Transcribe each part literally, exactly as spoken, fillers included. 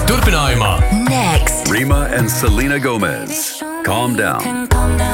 Turpinājumā Next. Rima and Selena Gomez. Calm down.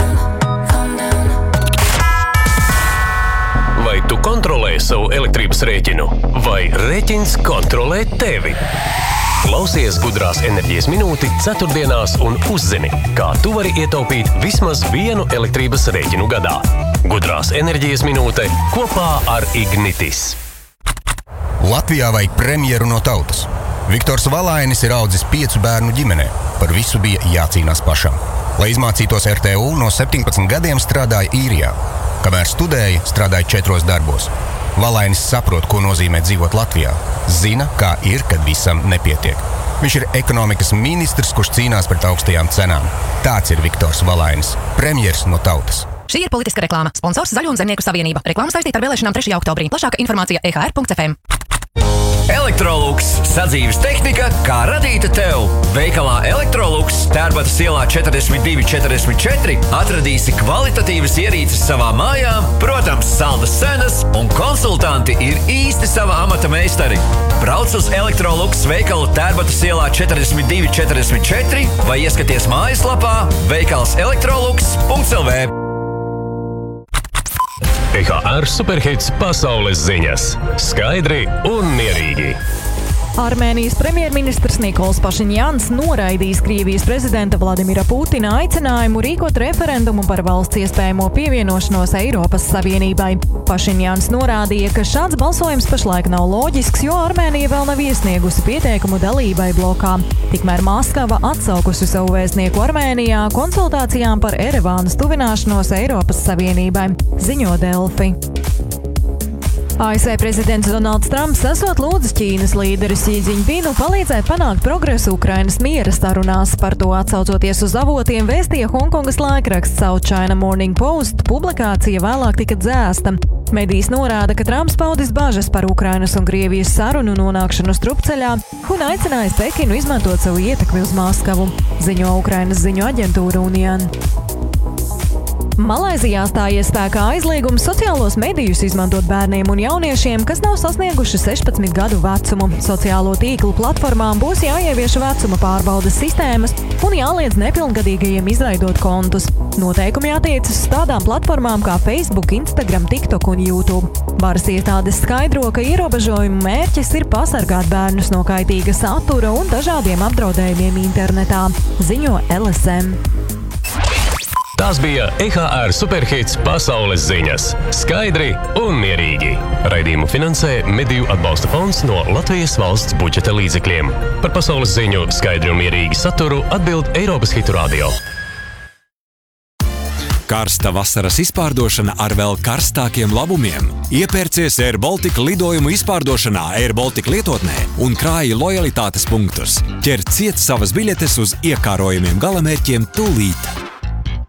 vai tu kontrolē savu elektrības rēķinu, vai rēķins kontrolē tevi? Klausies Gudrās enerģijas minūti ceturtdienās un uzzini, kā tu vari ietaupīt vismaz vienu elektrības rēķinu gadā. Gudrās enerģijas minūte kopā ar Ignitis. Latvijā vajag premjeru no tautas. Viktors Valainis ir audzis piecu bērnu ģimenē. Par visu bija jācīnās pašam. Lai izmācītos R T U, no septiņpadsmit gadiem strādāja īrijā. Kamēr studēja, strādāja četros darbos. Valainis saprot, ko nozīmē dzīvot Latvijā. Zina, kā ir, kad visam nepietiek. Viņš ir ekonomikas ministrs, kurš cīnās pret augstajām cenām. Tāds ir Viktors Valainis, premjers no tautas. Šī ir politiska reklāma. Sponsors Zaļo un Zemnieku savienība. Reklāma saistīta ar vēlēšanām trešajā oktobrī. Plašāka informācija e h r punkts f m. Elektrolux – sadzīves tehnika, kā radīta tev. Veikalā Elektrolux, Tērbatas ielā četrdesmit divi četrdesmit četri atradīsi kvalitatīvas ierīces savā mājā, protams, saldas cenas, un konsultanti ir īsti sava amata meistari. Brauc uz Elektrolux veikalu Tērbatas ielā četrdesmit divi četrdesmit četri vai ieskaties mājaslapā veikals elektrolux punkts l v. E H R Superhits pasaules ziņas. Skaidri un mierīgi. Armēnijas premjerministrs Nikols Pašiņjans noraidīs Krievijas prezidenta Vladimira Putina aicinājumu rīkot referendumu par valsts iespējamo pievienošanos Eiropas Savienībai. Pašiņjans norādīja, ka šāds balsojums pašlaik nav loģisks, jo Armēnija vēl nav iesniegusi pieteikumu dalībai blokā. Tikmēr Maskava atsaukusi savu vēstnieku Armēnijā konsultācijām par Erevānas tuvināšanos Eiropas Savienībai, ziņo Delfi. A S V prezidents Donalds Trumps esot lūdzis Ķīnas līderi Xi Džiņpinu palīdzēt panākt progresu Ukrainas miera sarunās. Par to atsaucoties uz avotiem vēstīja Honkongas laikraksts South China Morning Post, publikācija vēlāk tika dzēsta. Medijs norāda, ka Trumps paudis bažas par Ukrainas un Krievijas sarunu nonākšanu strupceļā un aicinājis Pekinu izmantot savu ietekmi uz Maskavu, ziņo Ukrainas ziņu aģentūra Unian. Malaizijā stājies spēkā aizliegums sociālos medijus izmantot bērniem un jauniešiem, kas nav sasnieguši sešpadsmit gadu vecumu. Sociālo tīklu platformām būs jāievieš vecuma pārbaudes sistēmas un jāliedz nepilngadīgajiem izveidot kontus. Noteikumi attiecas uz tādām platformām kā Facebook, Instagram, TikTok un YouTube. Varas iestādes skaidro, ka ierobežojumu mērķis ir pasargāt bērnus no kaitīga satura un dažādiem apdraudējumiem internetā, ziņo L S M. Tās bija E H R Superhits pasaules ziņas. Skaidri un mierīgi. Raidījumu finansē Mediju atbalsta fonds no Latvijas valsts budžeta līdzekļiem. Par pasaules ziņu skaidri un mierīgi saturu atbild Eiropas Hitu Radio. Karsta vasaras izpārdošana ar vēl karstākiem labumiem. Iepērcies Air Baltica lidojumu izpārdošanā Air Baltica lietotnē un krāji lojalitātes punktus. Ķer ciet savas biļetes uz iekārojumiem galamērķiem tūlīt.